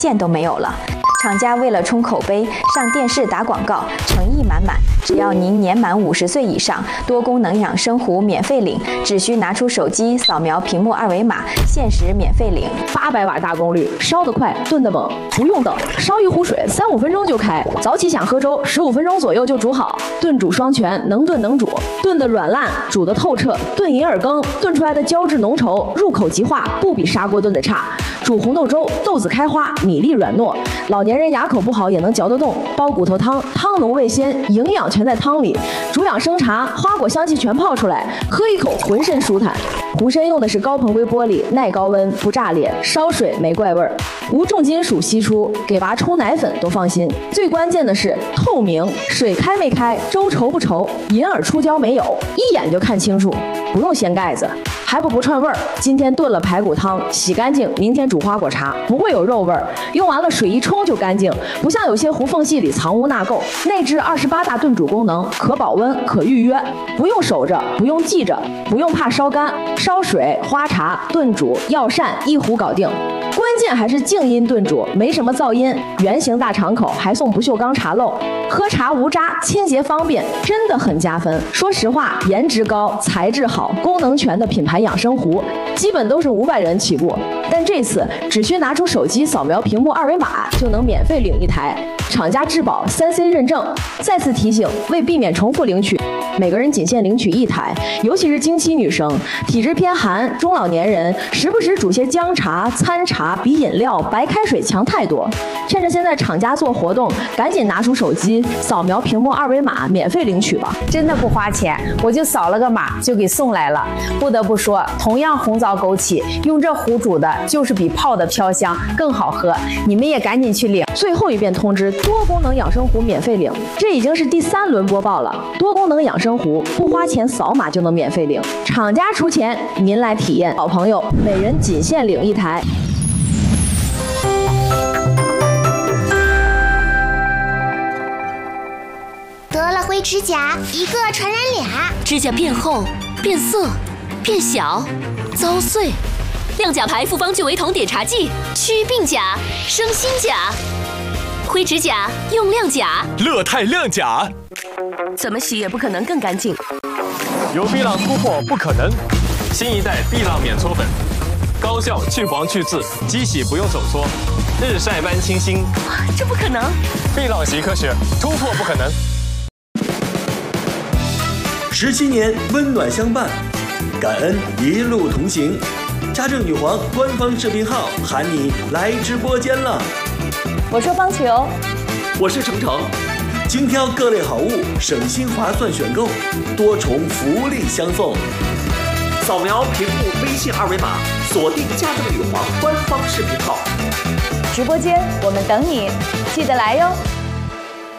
线都没有了。厂家为了冲口碑，上电视打广告，诚意满满。只要您年满50岁以上，多功能养生壶免费领，只需拿出手机扫描屏幕2维码，限时免费领。 800瓦大功率，烧得快，炖得猛，不用等，烧一壶水3-5分钟就开。早起想喝粥，15分钟左右就煮好。炖煮双全，能炖能煮，炖得软烂，煮得透彻。炖银耳羹炖出来的胶质浓稠，入口即化，不比砂锅炖的差。煮红豆粥，豆子开花，米粒软糯，老年人牙口不好也能嚼得动。煲骨头汤，汤浓味鲜，营养全在汤里。煮养生茶，花果香气全泡出来，喝一口浑身舒坦。壶身用的是高硼硅玻璃，耐高温，不炸裂，烧水没怪味儿，无重金属析出，给娃冲奶粉都放心。最关键的是透明，水开没开，粥稠不稠，银耳出胶没有，一眼就看清楚，不用掀盖子。还不串味儿，今天炖了排骨汤，洗干净，明天煮花果茶，不会有肉味儿。用完了水一冲就干净，不像有些壶缝隙里藏污纳垢。内置28大炖煮功能，可保温，可预约，不用守着，不用记着，不用怕烧干。烧水、花茶、炖煮、药膳一壶搞定。关键还是静音炖煮，没什么噪音，圆形大敞口，还送不锈钢茶漏，喝茶无渣，清洁方便，真的很加分。说实话，颜值高，材质好，功能全的品牌养生壶，基本都是500元起步。但这次只需拿出手机扫描屏幕2维码，就能免费领一台，厂家质保3C 认证。再次提醒，为避免重复领取，每个人仅限领取1台，尤其是经期女生、体质偏寒、中老年人，时不时煮些姜茶、参茶比饮料、白开水强太多。趁着现在厂家做活动，赶紧拿出手机扫描屏幕2维码，免费领取吧。 真的不花钱，我就扫了个码就给送来了。不得不说，同样红枣枸杞，用这壶煮的就是比泡的飘香更好喝。你们也赶紧去领。 最后一遍通知，多功能养生壶免费领，这已经是第3轮播报了。多功能养生壶不花钱，扫码就能免费领，厂家出钱，您来体验。好朋友，每人仅限领1台。 得了灰指甲，一个传染俩， 指甲变厚、变色、变小、遭碎。亮甲牌复方聚维酮碘茶剂，祛病甲，生新甲。灰指甲用亮甲， 乐泰亮甲， 怎么洗也不可能更干净。 有碧浪突破不可能，新一代碧浪免搓粉，高效去黄去渍，机洗不用手搓，日晒般清新。 这不可能！ 碧浪洗科学，突破不可能。 17年温暖相伴，感恩一路同行。家政女皇官方视频号喊你来直播间了。 我说方球， 我是程程。精挑各类好物，省心划算选购，多重福利相送。 扫描屏幕微信2维码，锁定家政女皇官方视频号。 直播间我们等你，记得来哟。